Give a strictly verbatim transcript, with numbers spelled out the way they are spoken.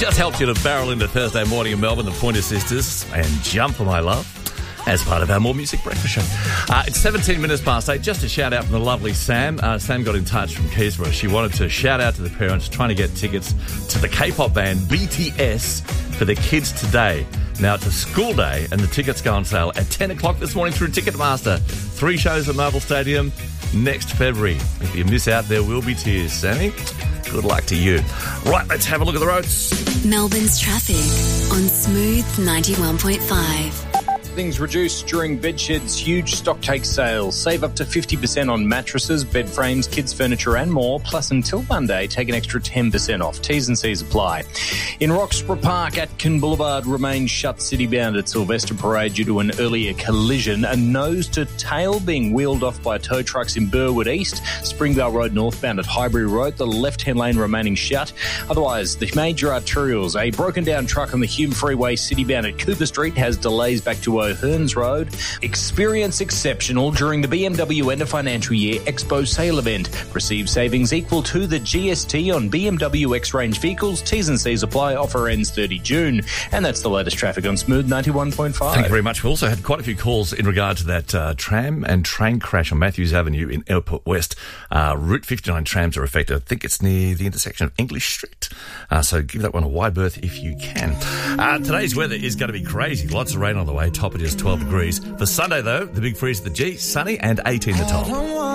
just helped you to barrel into Thursday morning in Melbourne, the Pointer Sisters, and Jump for My Love, as part of our More Music Breakfast Show. Uh, it's seventeen minutes past eight. Just a shout out from the lovely Sam. Uh, Sam got in touch from Keysborough. She wanted to shout out to the parents trying to get tickets to the K-pop band B T S for their kids today. Now, it's a school day, and the tickets go on sale at ten o'clock this morning through Ticketmaster. Three shows at Marvel Stadium next February. If you miss out, there will be tears. Sammy, good luck to you. Right, let's have a look at the roads. Melbourne's traffic on Smooth ninety-one point five. Things reduced during Bedshed's huge stocktake sale. Save up to fifty percent on mattresses, bed frames, kids' furniture and more. Plus, until Monday, take an extra ten percent off. T's and C's apply. In Roxburgh Park, Atkin Boulevard remains shut city-bound at Sylvester Parade due to an earlier collision. A nose-to-tail being wheeled off by tow trucks in Burwood East. Springvale Road northbound at Highbury Road, the left-hand lane remaining shut. Otherwise, the major arterials. A broken-down truck on the Hume Freeway city-bound at Cooper Street has delays back to O'Hearns Road. Experience exceptional during the B M W End of Financial Year Expo Sale event. Receive savings equal to the G S T on B M W X-Range vehicles. T's and C's apply. Offer ends thirty June. And that's the latest traffic on Smooth ninety-one point five. Thank you very much. We also had quite a few calls in regard to that uh, tram and train crash on Matthews Avenue in Airport West. Uh, Route fifty-nine trams are affected. I think it's near the intersection of English Street. Uh, so give that one a wide berth if you can. Uh, today's weather is going to be crazy. Lots of rain on the way. Top it is twelve degrees. For Sunday, though, the big freeze at the G, sunny and eighteen the top.